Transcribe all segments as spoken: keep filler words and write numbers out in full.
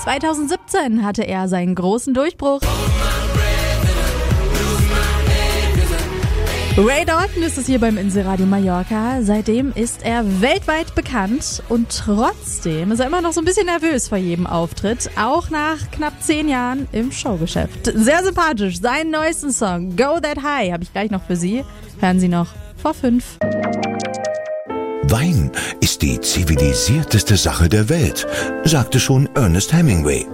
zweitausendsiebzehn hatte er seinen großen Durchbruch. Ray Dalton ist es hier beim Inselradio Mallorca. Seitdem ist er weltweit bekannt und trotzdem ist er immer noch so ein bisschen nervös vor jedem Auftritt, auch nach knapp zehn Jahren im Showgeschäft. Sehr sympathisch, seinen neuesten Song Go That High habe ich gleich noch für Sie. Hören Sie noch vor fünf. Wein ist die zivilisierteste Sache der Welt, sagte schon Ernest Hemingway.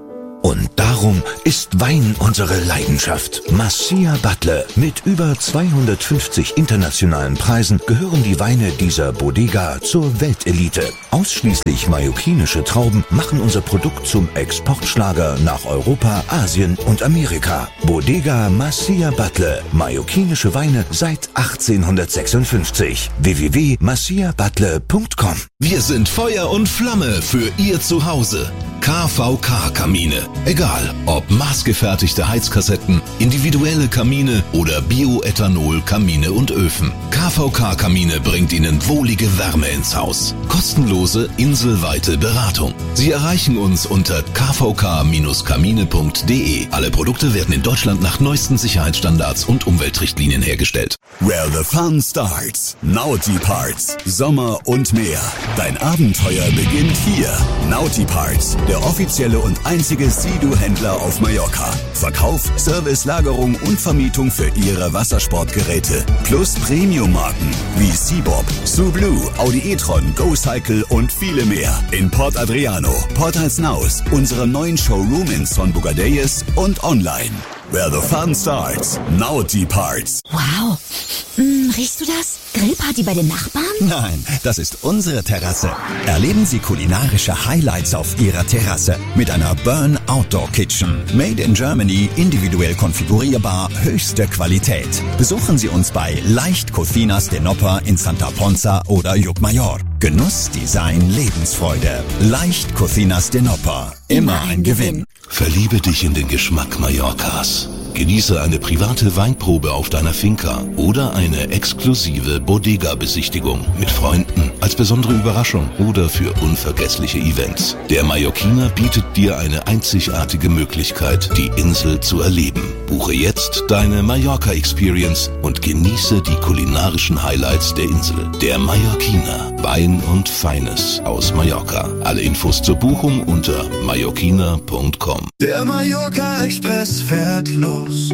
Und darum ist Wein unsere Leidenschaft. Macia Butler. Mit über zweihundertfünfzig internationalen Preisen gehören die Weine dieser Bodega zur Weltelite. Ausschließlich mallorquinische Trauben machen unser Produkt zum Exportschlager nach Europa, Asien und Amerika. Bodega Macia Butler. Mallorquinische Weine seit achtzehnhundertsechsundfünfzig. w w w punkt macia butler punkt com. Wir sind Feuer und Flamme für Ihr Zuhause. K V K-Kamine. Egal, ob maßgefertigte Heizkassetten, individuelle Kamine oder Bioethanol-Kamine und Öfen. K V K-Kamine bringt Ihnen wohlige Wärme ins Haus. Kostenlose inselweite Beratung. Sie erreichen uns unter k v k Bindestrich kamine punkt d e. Alle Produkte werden in Deutschland nach neuesten Sicherheitsstandards und Umweltrichtlinien hergestellt. Where the fun starts. Naughty Parts. Sommer und mehr. Dein Abenteuer beginnt hier. Naughty Parts, der offizielle und einzige Sea-Doo-Händler auf Mallorca. Verkauf, Service, Lagerung und Vermietung für Ihre Wassersportgeräte. Plus Premium-Marken wie Seabob, Sublue, Audi e-tron, GoCycle und viele mehr. In Port Adriano, Port Alsnaus, unserem neuen Showroom in Son Bogadelles und online. Where the fun starts. Naughty Parts. Wow. Hm, riechst du das? Grillparty bei den Nachbarn? Nein, das ist unsere Terrasse. Erleben Sie kulinarische Highlights auf Ihrer Terrasse mit einer Burn Outdoor Kitchen. Made in Germany, individuell konfigurierbar, höchste Qualität. Besuchen Sie uns bei Leicht Cocinas de Noppar in Santa Ponza oder Llucmajor. Genuss, Design, Lebensfreude. Leicht Cocinas de Noppar. Immer ein Gewinn. Verliebe dich in den Geschmack Mallorcas. Genieße eine private Weinprobe auf deiner Finca oder eine exklusive Bodega-Besichtigung mit Freunden als besondere Überraschung oder für unvergessliche Events. Der Mallorquiner bietet dir eine einzigartige Möglichkeit, die Insel zu erleben. Buche jetzt deine Mallorca-Experience und genieße die kulinarischen Highlights der Insel. Der Mallorquiner. Wein und Feines aus Mallorca. Alle Infos zur Buchung unter mallorquiner punkt com. Der Mallorca Express fährt los.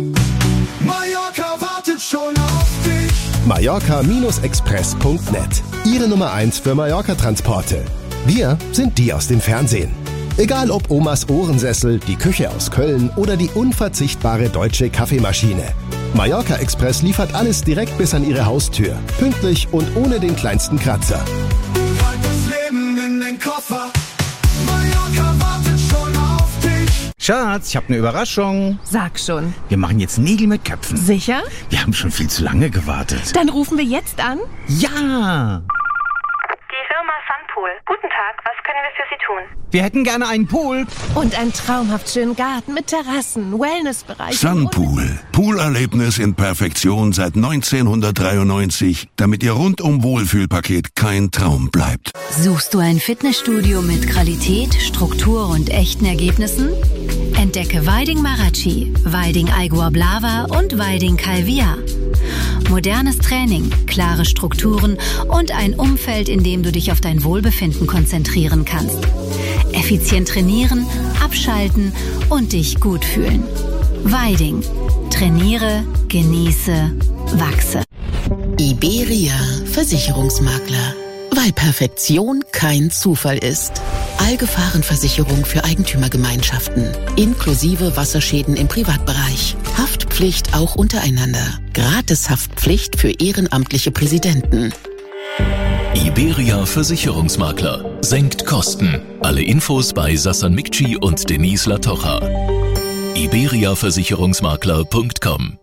Mallorca wartet schon auf dich. Mallorca Express punkt net. Ihre Nummer eins für Mallorca-Transporte. Wir sind die aus dem Fernsehen. Egal ob Omas Ohrensessel, die Küche aus Köln oder die unverzichtbare deutsche Kaffeemaschine. Mallorca Express liefert alles direkt bis an Ihre Haustür. Pünktlich und ohne den kleinsten Kratzer. Halt das Leben in den Koffer. Mallorca wartet schon auf dich. Schatz, ich habe eine Überraschung. Sag schon. Wir machen jetzt Nägel mit Köpfen. Sicher? Wir haben schon viel zu lange gewartet. Dann rufen wir jetzt an. Ja! Die Firma Sunpool. Guten Tag, was können wir für Sie tun? Wir hätten gerne einen Pool. Und einen traumhaft schönen Garten mit Terrassen, Wellnessbereich. Sunpool. Poolerlebnis in Perfektion seit neunzehnhundertdreiundneunzig, damit Ihr Rundum-Wohlfühlpaket kein Traum bleibt. Suchst du ein Fitnessstudio mit Qualität, Struktur und echten Ergebnissen? Entdecke Weiding Marachi, Weiding Aigua Blava und Weiding Calvia. Modernes Training, klare Strukturen und ein Umfeld, in dem du dich auf dein Wohlbefinden konzentrieren kannst. Effizient trainieren, abschalten und dich gut fühlen. Weiding. Trainiere, genieße, wachse. Iberia Versicherungsmakler. Weil Perfektion kein Zufall ist. Allgefahrenversicherung für Eigentümergemeinschaften. Inklusive Wasserschäden im Privatbereich. Haftpflicht auch untereinander. Gratis-Haftpflicht für ehrenamtliche Präsidenten. Iberia Versicherungsmakler. Senkt Kosten. Alle Infos bei Sassan Mikci und Denise Latocha. iberia versicherungsmakler punkt com